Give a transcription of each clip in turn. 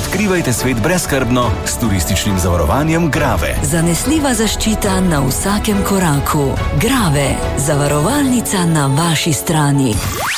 Odkrivajte svet brezskrbno s turističnim zavarovanjem Grave. Zanesljiva zaščita na vsakem koraku. Grave, zavarovalnica na vaši strani.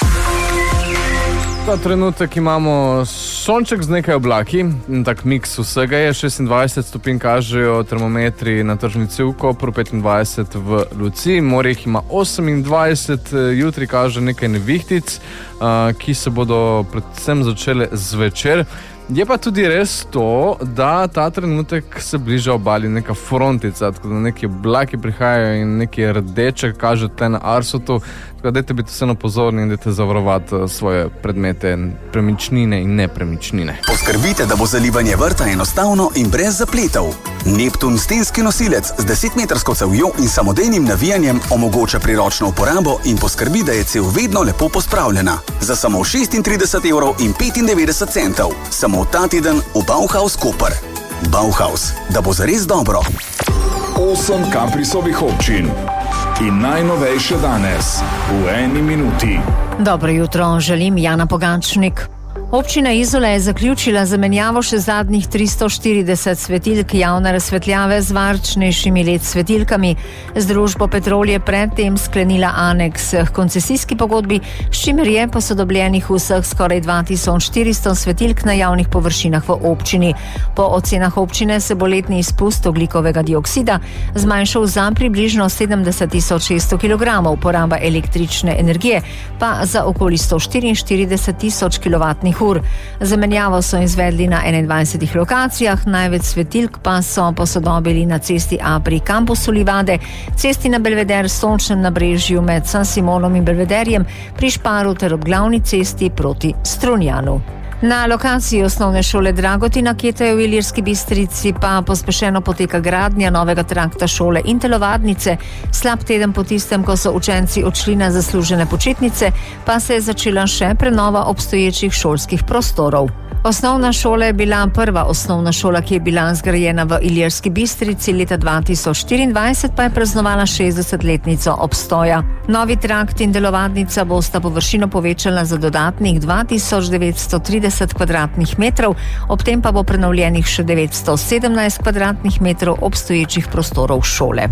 Ta trenutek imamo sonček z nekaj oblaki, tak miks vsega je, 26 stopinj kažejo termometri na tržnici v Kopru, 25 v Luciji, morje jih ima 28, jutri kaže nekaj nevihtic, ki se bodo predvsem začele zvečer. Je pa tudi res to, da ta trenutek se bliža obali neka frontica, tako da neki oblaki prihajajo in neki rdeče kaže tle na Arsotu, tako da dajte biti vseeno pozorni in dajte zavarovati svoje predmete, premičnine in nepremičnine. Poskrbite, da bo zalivanje vrta enostavno in brez zapletov. Neptun stenski nosilec z 10-metrsko cevjo in samodejnim navijanjem omogoča priročno uporabo in poskrbi, da je cev vedno lepo pospravljena. Za samo 36,95 €. Samo ta teden v Bauhaus Koper. Bauhaus, da bo zares dobro. 8 Kaprisovih občin. In najnovejše danes, v 1 minuti. Dobro jutro, želim Jana Pogačnik. Občina Izola je zaključila zamenjavo še zadnjih 340 svetilk javne razsvetljave z varčnejšimi LED svetilkami. Z družbo Petrol je predtem sklenila aneks k koncesijski pogodbi, s čimer je posodobljenih vseh skoraj 2400 svetilk na javnih površinah v občini. Po ocenah občine se bo letni izpust ogljikovega dioksida zmanjšal za približno 70.600 kg, poraba električne energije pa za okoli 144.000 kWh. Zamenjavo so izvedli na 21 lokacijah, največ svetilk pa so posodobili na cesti A pri kampusu Livade, cesti na Belveder, Sončnem nabrežju med San Simonom in Belvederjem, pri Šparu ter ob glavni cesti proti Strunjanu. Na lokaciji osnovne šole Dragotina Kete v Ilirski Bistrici pa pospešeno poteka gradnja novega trakta šole in telovadnice. Slab teden po tistem, ko so učenci odšli na zaslužene počitnice, pa se je začela še prenova obstoječih šolskih prostorov. Osnovna šola je bila prva osnovna šola, ki je bila zgrajena v Ilirski Bistrici, leta 2024 pa je praznovala 60-letnico obstoja. Novi trakt in telovadnica bosta površino povečala za dodatnih 2930 kvadratnih metrov, ob tem pa bo prenovljenih še 917 kvadratnih metrov obstoječih prostorov šole.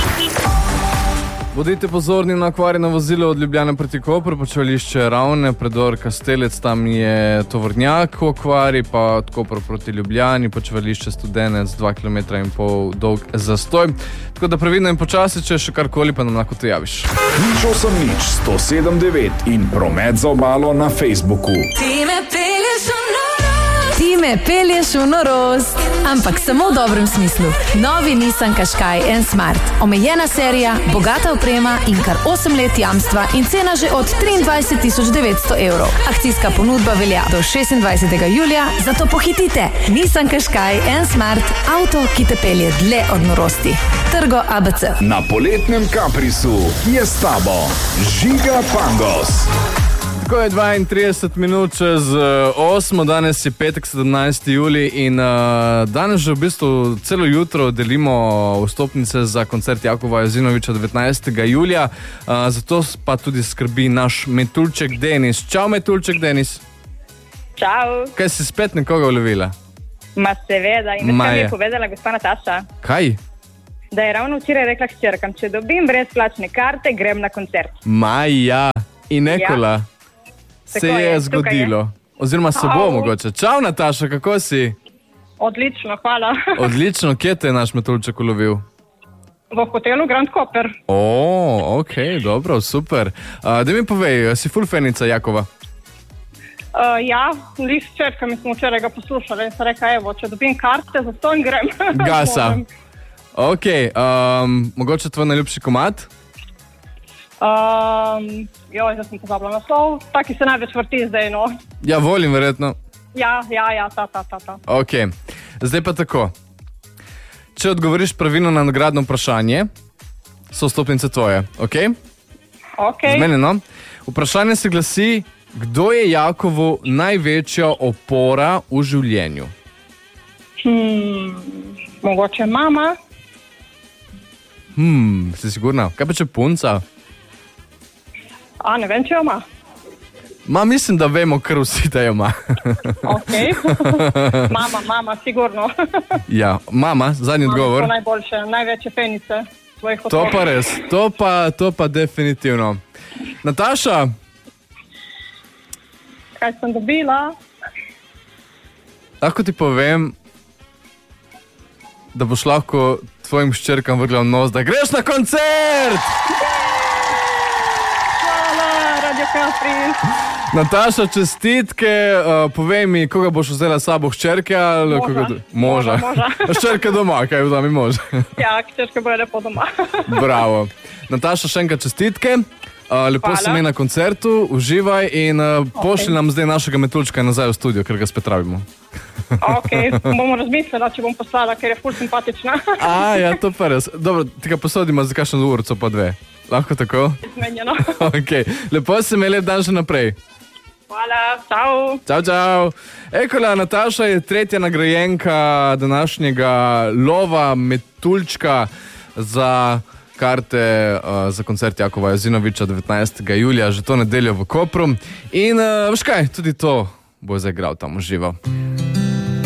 Bodite pozorni na okvarjeno vozilo od Ljubljane proti Kopru, počivališče Ravne, predor Kastelec, tam je tovornjak v okvari, pa od Kopru proti Ljubljani, počivališče Studenec, 2,5 km dolg zastoj. Tako da previdno in počasi, če še karkoli, pa nam lahko to javiš. 08-1079 in promet za obalo na Facebooku. Ti me pelješ v norost, ampak samo v dobrem smislu. Novi Nissan Qashqai N Smart. Omejena serija, bogata oprema in kar 8 let jamstva in cena že od 23.900 €. Akcijska ponudba velja do 26. julija, zato pohitite. Nissan Qashqai N Smart, avto, ki te pelje dlje od norosti. Trgo ABC. Na poletnem Kaprisu je s tabo Žiga Pangos. Tako je 32 minut čez 8, danes je petek 17. julij in danes že v bistvu celo jutro delimo vstopnice za koncert Jakova Jazinoviča 19. julija, zato pa tudi skrbi naš metuljček Denis. Čau metuljček Denis. Čau. Kaj si spet nekoga ulovila? Ma seveda, in kaj mi je povedala gospa Nataša? Kaj? Da je ravno včeraj rekla hčerkam, če dobim brezplačne karte, grem na koncert. Maja in Nekola. Ja. Se je zgodilo. Oziroma se bo mogoče. Čau Nataša, kako si? Odlično, hvala. Odlično, kje te je naš metuljček ulovil? V hotelu Grand Koper. Ok, dobro, super. Da mi povej, si ful fanica Jakova? Ja, lih s čerkami smo včeraj ga poslušali in se reka, evo, če dobim karte, za to in grem. Gasa. Ok, mogoče tvoj najljubši komad? Zdaj sem pozabila naslov, taki se največ vrti zdaj, no. Ja, volim verjetno. Ja, ta. Ok, zdaj pa tako. Če odgovoriš pravilno na nagradno vprašanje, so vstopnice tvoje, ok? Ok. Zmenjeno. Vprašanje se glasi, kdo je Jakovu največja opora v življenju? Mogoče mama. Si sigurna? Kaj pa če punca? Ne vem, če jo ima. Mislim, da vemo, kar vsi da ima. Ok. Mama, sigurno. Ja, mama, zadnji odgovor. To najboljše, največje fenice svojih otrok. To pa res, to pa definitivno. Nataša? Kaj sem dobila? Lahko ti povem, da boš lahko tvojim ščerkam vrgla v nos, da greš na koncert! Hvala, Radio Capri. Nataša, čestitke, povej mi, koga boš vzela s sabo, hčerke ali moža? Hčerke doma, kaj vzami moža? Ja, hčerke bojo lepo doma. Bravo. Nataša, še enkrat čestitke. Lepo si imel na koncertu, uživaj in pošli nam zdaj našega metuljčka nazaj v studio, ker ga spet rabimo. Ok, bomo razmislila, če bom poslala, ker je ful simpatična. Ja, to pa res. Dobro, ti ga posodimo za kakšno urco pa 2. Lahko tako? Izmenjeno. Ok, lepo si imel, lep dan še naprej. Hvala, čau. Čau. Ekola, Nataša je tretja nagrajenka današnjega lova metuljčka za karte za koncert Jakova Jozinoviča 19. julija, že to nedeljo v Kopru. In veš kaj, tudi to bo zaigral tam v živo.